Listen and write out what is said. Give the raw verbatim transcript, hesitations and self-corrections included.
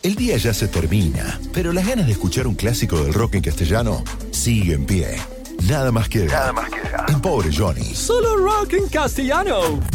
El día ya se termina, pero las ganas de escuchar un clásico del rock en castellano sigue en pie. Nada más queda. Nada más queda. En Pobre Johnny. Solo rock en castellano.